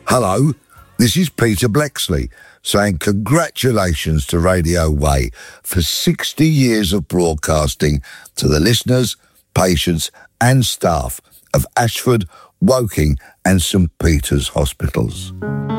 Hello, this is Peter Bleksley saying congratulations to Radio Way for 60 years of broadcasting to the listeners, patients and staff of Ashford, Woking and St Peter's hospitals.